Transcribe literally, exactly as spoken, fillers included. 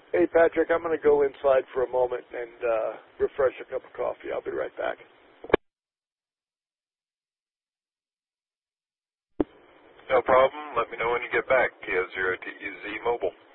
Hey, Patrick, I'm going to go inside for a moment and uh, refresh a cup of coffee. I'll be right back. No problem. Let me know when you get back. Kilo Zero T U Z Mobile.